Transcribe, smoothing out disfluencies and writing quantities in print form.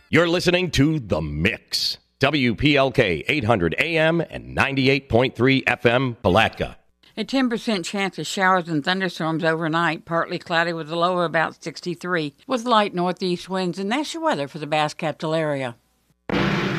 You're listening to The Mix. WPLK 800 AM and 98.3 FM, Palatka. A 10% chance of showers and thunderstorms overnight, partly cloudy with a low of about 63, with light northeast winds, and that's your weather for the Bass Capital area.